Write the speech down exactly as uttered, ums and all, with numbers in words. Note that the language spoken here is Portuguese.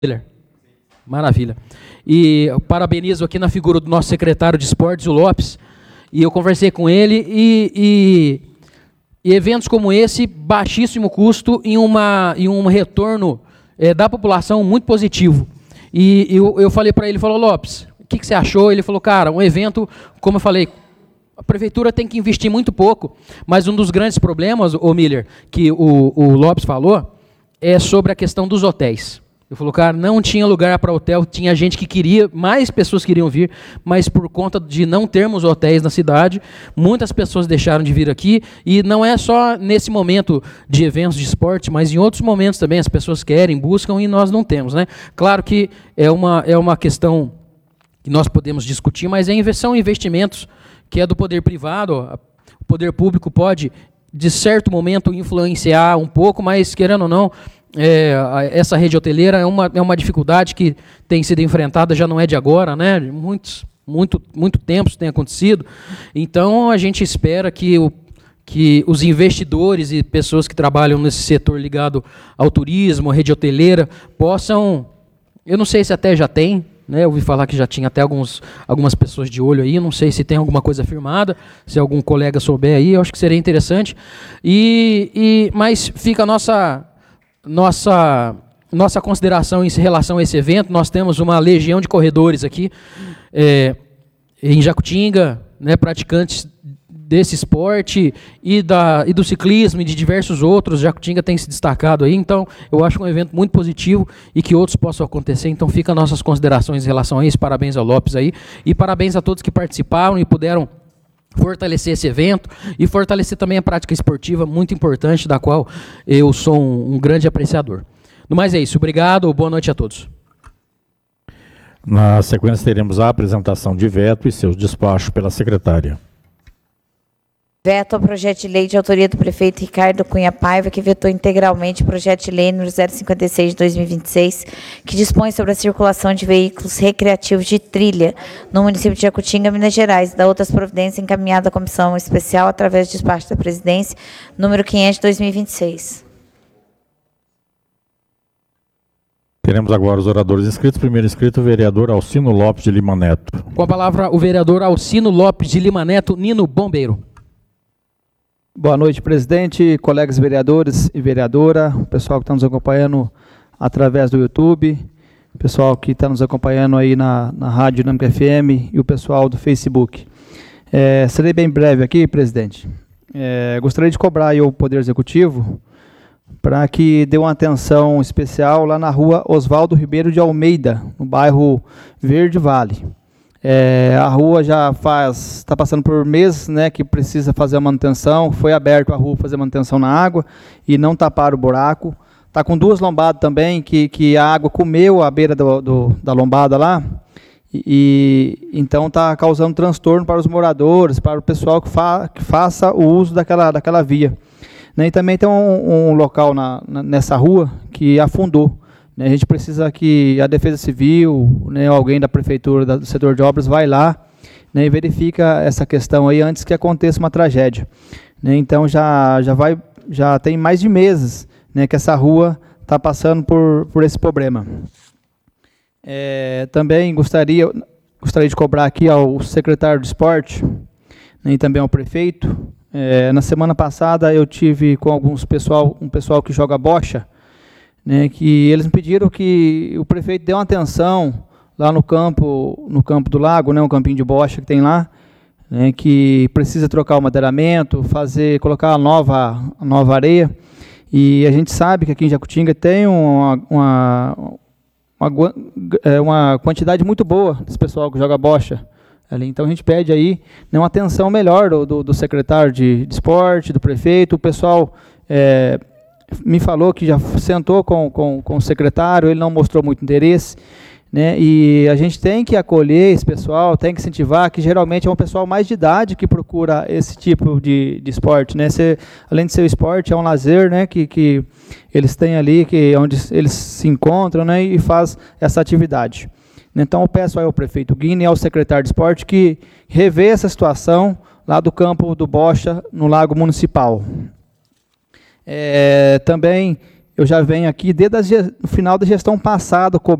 Maravilha. E eu parabenizo aqui na figura do nosso secretário de esportes, o Lopes, e eu conversei com ele, e, e, e eventos como esse, baixíssimo custo e uma, e um retorno é, da população muito positivo. E eu, eu falei para ele, falou, Lopes, o que, que você achou? Ele falou, cara, um evento, como eu falei, a prefeitura tem que investir muito pouco, mas um dos grandes problemas, ô Miller, que o, o Lopes falou, é sobre a questão dos hotéis. Ele falou, cara, não tinha lugar para hotel, tinha gente que queria, mais pessoas queriam vir, mas por conta de não termos hotéis na cidade, muitas pessoas deixaram de vir aqui, e não é só nesse momento de eventos de esporte, mas em outros momentos também as pessoas querem, buscam, e nós não temos, né? Claro que é uma, é uma questão que nós podemos discutir, mas é, são investimentos que é do poder privado, o poder público pode, de certo momento, influenciar um pouco, mas, querendo ou não, É, essa rede hoteleira é uma, é uma dificuldade que tem sido enfrentada, já não é de agora, né? Muitos, muito, muito tempo isso tem acontecido. Então, a gente espera que, o, que os investidores e pessoas que trabalham nesse setor ligado ao turismo, à rede hoteleira, possam, eu não sei se até já tem, né? Eu ouvi falar que já tinha até alguns, algumas pessoas de olho aí, não sei se tem alguma coisa firmada, se algum colega souber aí, eu acho que seria interessante. E, e, mas fica a nossa... Nossa, nossa consideração em relação a esse evento. Nós temos uma legião de corredores aqui, é, em Jacutinga, né, praticantes desse esporte e, da, e do ciclismo e de diversos outros. Jacutinga tem se destacado aí, então eu acho um evento muito positivo e que outros possam acontecer. Então fica nossas considerações em relação a isso. Parabéns ao Lopes aí e parabéns a todos que participaram e puderam fortalecer esse evento e fortalecer também a prática esportiva, muito importante, da qual eu sou um, um grande apreciador. No mais é isso, obrigado, boa noite a todos. Na sequência teremos a apresentação de veto e seus despachos pela secretária. Veto ao projeto de lei de autoria do prefeito Ricardo Cunha Paiva, que vetou integralmente o projeto de lei número zero cinquenta e seis de dois mil e vinte e seis, que dispõe sobre a circulação de veículos recreativos de trilha no município de Jacutinga, Minas Gerais, da outras providências encaminhada à comissão especial através do despacho da presidência número quinhentos de dois mil e vinte e seis. Teremos agora os oradores inscritos. Primeiro inscrito, o vereador Alcino Lopes de Lima Neto. Com a palavra, o vereador Alcino Lopes de Lima Neto, Nino Bombeiro. Boa noite, presidente, colegas vereadores e vereadora, o pessoal que está nos acompanhando através do YouTube, o pessoal que está nos acompanhando aí na, na Rádio Dinâmica F M e o pessoal do Facebook. É, serei bem breve aqui, presidente. É, gostaria de cobrar aí o Poder Executivo para que dê uma atenção especial lá na rua Oswaldo Ribeiro de Almeida, no bairro Verde Vale. É, a rua já faz, está passando por meses, né, que precisa fazer a manutenção. Foi aberto a rua para fazer manutenção na água e não tapar o buraco. Está com duas lombadas também, que, que a água comeu a beira do, do, da lombada lá. E, e então está causando transtorno para os moradores, para o pessoal que, fa, que faça o uso daquela, daquela via. Né, e também tem um, um local na, na, nessa rua que afundou. A gente precisa que a Defesa Civil, né, alguém da Prefeitura, do setor de obras, vai lá, né, e verifica essa questão aí antes que aconteça uma tragédia. Né, então já, já, vai, já tem mais de meses, né, que essa rua está passando por, por esse problema. É, também gostaria, gostaria de cobrar aqui ao secretário de esporte, né, e também ao prefeito. É, na semana passada eu tive com alguns pessoal, um pessoal que joga bocha, né, que eles me pediram que o prefeito dê uma atenção lá no campo, no campo do lago, né, um campinho de bocha que tem lá, né, que precisa trocar o madeiramento, fazer, colocar a nova, a nova areia. E a gente sabe que aqui em Jacutinga tem uma, uma, uma, uma quantidade muito boa desse pessoal que joga bocha ali. Então a gente pede aí, né, uma atenção melhor do, do, do secretário de, de esporte, do prefeito. O pessoal é, me falou que já sentou com, com, com o secretário, ele não mostrou muito interesse, né? E a gente tem que acolher esse pessoal, tem que incentivar, que geralmente é um pessoal mais de idade que procura esse tipo de, de esporte, né? Se, além de ser o esporte, é um lazer, né, que, que eles têm ali, que, onde eles se encontram, né, e faz essa atividade. Então eu peço ao prefeito Guine e ao secretário de esporte que revê essa situação lá do campo do Bocha, no Lago Municipal. É, também eu já venho aqui desde o final da gestão passada,